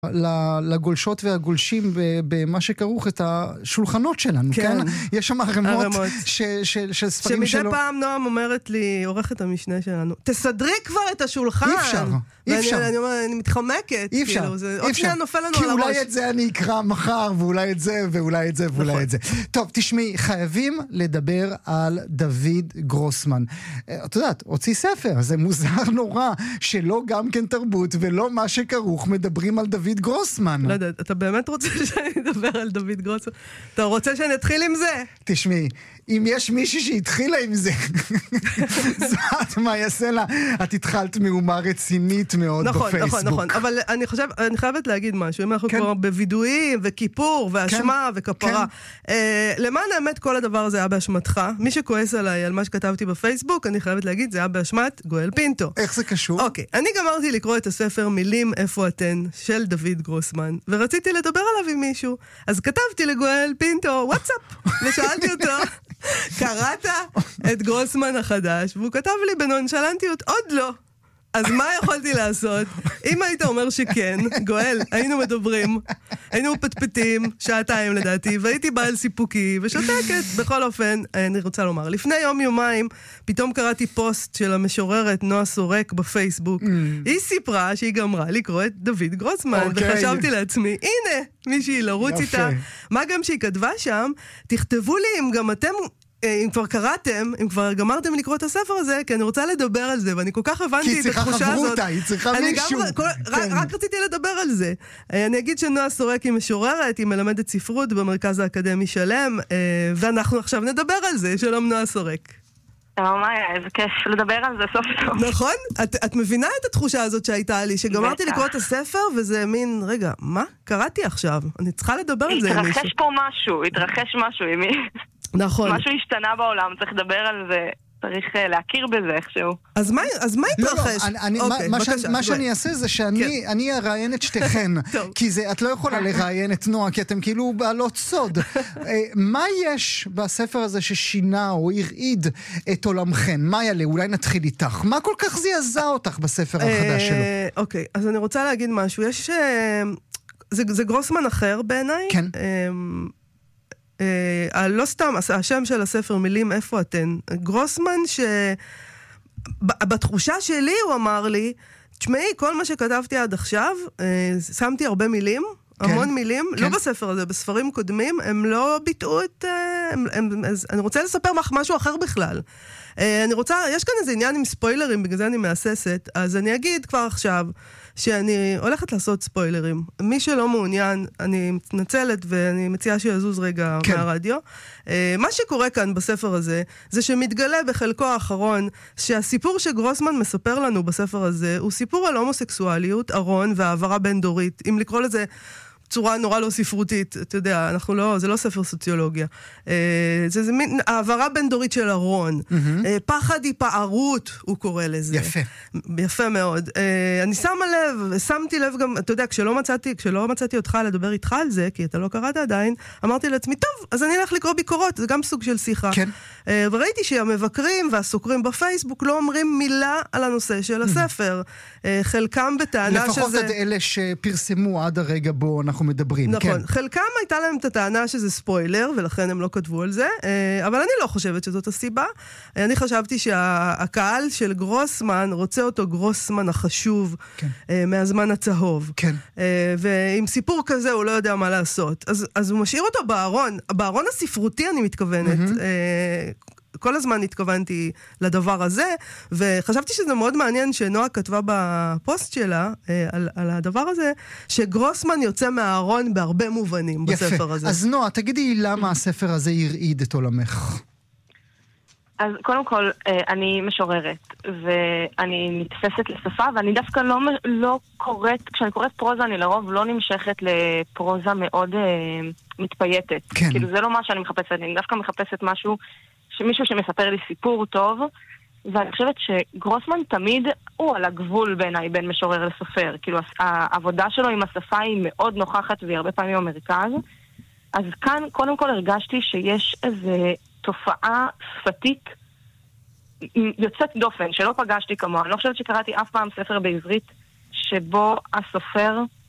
לגולשות והגולשים במה שכרוך את השולחנות שלנו, כן? יש שם ערימות של ספרים שלו. שמדי פעם נועם אומרת לי, עורכת המשנה שלנו, תסדרי כבר את השולחן. אי אפשר. אני מתחמקת. אי אפשר. עוד שנייה נופל לנו כי על הראש. אולי את זה אני אקרא מחר, ואולי את זה, ואולי את זה, ואולי את זה. טוב, תשמעי, חייבים לדבר על דוד גרוסמן. את יודעת, הוציא ספר, זה מוזר נורא, שלא גם כן תרבות, ולא מה שכרוך מדברים על דוד גרוסמן. לא יודעת, אתה באמת רוצה שאני אדבר על דוד גרוסמן? אתה רוצה שאני אתחיל עם זה? תשמעי, אם יש מישהי שהתחילה עם זה, זאת מה יעשה לה? את התחלת מהומה רצינית מאוד בפייסבוק. נכון, אבל אני חייבת להגיד משהו, אם אנחנו כבר בווידויים וכיפור ואשמה וכפרה. למען האמת כל הדבר הזה היה באשמתך. מי שכועס עליי על מה שכתבתי בפייסבוק, אני חייבת להגיד, זה היה באשמת גואל פינטו. איך זה קשור? אוקיי, אני גמרתי לקרוא את הספר מילים איפה אתן של דוד גרוסמן, ורציתי לדבר עליו עם מישהו. אז כתבתי לגואל פינטו וואטסאפ, ושאלתי אותו, קראת את גרוסמן החדש? והוא כתב לי בנונשלנטיות, עוד לא. אז מה יכולתי לעשות? אם היית אומר שכן, גואל, היינו מדברים, היינו פטפטים, שעתיים לדעתי, והייתי בעל סיפוקי ושותקת. בכל אופן, אני רוצה לומר, לפני יומיים, פתאום קראתי פוסט של המשוררת נועה סורק בפייסבוק. היא סיפרה שהיא גמרה לקרוא את דוד גרוסמן, וחשבתי לעצמי, הנה, מישהי לרוץ איתה. מה גם שהיא כתבה שם, תכתבו לי אם גם אתם... אם כבר קראתם, אם כבר גמרתם לקרוא את הספר הזה, כי אני רוצה לדבר על זה, ואני כל כך הבנתי את התחושה הזאת. היא צריכה מישהו. רק רציתי לדבר על זה. אני אגיד שנועה סורק היא משוררת, היא מלמדת ספרות במרכז האקדמי שלם, ואנחנו עכשיו נדבר על זה. שלום נועה סורק. מאיה, איזה כיף לדבר על זה סוף סוף. נכון? את מבינה את התחושה הזאת שהייתה לי, שגמרתי לקרוא את הספר, וזה מין, רגע, מה? קראתי עכשיו. אני צריכה לדבר על זה עם מישהו. התרחש משהו עם מי. נכון. משהו השתנה בעולם, צריך לדבר על זה, צריך להכיר בזה איכשהו. אז מה התרחש? מה שאני אעשה זה שאני אראיין את שתיכן, כי את לא יכולה לראיין את נועה, כי אתם כאילו בעלות סוד. מה יש בספר הזה ששינה או הרעיד את עולמכן? מה יעלה? אולי נתחיל איתך. מה כל כך זעזע אותך בספר החדש שלו? אוקיי, אז אני רוצה להגיד משהו. זה גרוסמן אחר בעיניי. כן. לא סתם, השם של הספר מילים איפה אתן. גרוסמן בתחושה שלי הוא אמר לי, תשמעי, כל מה שכתבתי עד עכשיו, שמתי הרבה מילים, המון מילים, לא בספר הזה, בספרים קודמים, הם לא ביטאו את... אני רוצה לספר משהו אחר בכלל. יש כאן איזה עניין עם ספוילרים, בגלל זה אני מאססת, אז אני אגיד כבר עכשיו, שאני הולכת לעשות ספוילרים. מי שלא מעוניין, אני מתנצלת ואני מציעה שיזוז רגע מהרדיו. מה שקורה כאן בספר הזה, זה שמתגלה בחלקו האחרון, שהסיפור שגרוסמן מספר לנו בספר הזה, הוא סיפור על הומוסקסואליות, ארון והעברה בין דורית. אם לקרוא לזה צורה נורא לא ספרותית, אתה יודע, זה לא ספר סוציולוגיה. זה מין העברה בין דורית של ארון. פחד היפערות, הוא קורא לזה. יפה. יפה מאוד. אני שמתי לב גם, אתה יודע, כשלא מצאתי אותך לדבר איתך על זה, כי אתה לא קראת עדיין, אמרתי לעצמי, טוב, אז אני אלך לקרוא ביקורות, זה גם סוג של שיחה. כן. וראיתי שהמבקרים והסוקרים בפייסבוק לא אומרים מילה על הנושא של הספר. חלקם בטענה שזה... לפחות עד אלה שפרסמו עד הרגע בו אנחנו מדברים. נכון. חלקם הייתה להם את הטענה שזה ספוילר, ולכן הם לא כתבו על זה, אבל אני לא חושבת שזאת הסיבה. אני חשבתי שהקהל של גרוסמן רוצה אותו גרוסמן החשוב מהזמן הצהוב. כן. ועם סיפור כזה הוא לא יודע מה לעשות. אז הוא משאיר אותו בארון הספרותי אני מתכוונת. כל הזמן התכוונתי לדבר הזה, וחשבתי שזה מאוד מעניין שנועה כתבה בפוסט שלה על הדבר הזה, שגרוסמן יוצא מהארון בהרבה מובנים בספר הזה. אז נועה, תגידי למה הספר הזה ירעיד את עולמך? אז קודם כל, אני משוררת, ואני נתפסת לשפה, ואני דווקא לא קוראת, כשאני קוראת פרוזה, אני לרוב לא נמשכת לפרוזה מאוד מתפייטת. כאילו זה לא מה שאני מחפשת, אני דווקא מחפשת מישהו שמספר לי סיפור טוב, ואני חושבת שגרוסמן תמיד הוא על הגבול בעיניי בין משורר לסופר. כאילו העבודה שלו עם השפה היא מאוד נוכחת והיא הרבה פעמים במרכז. אז כאן קודם כל הרגשתי שיש איזו תופעה שפתית יוצאת דופן שלא פגשתי כמוה. אני לא חושבת שקראתי אף פעם ספר בעברית שבו הסופר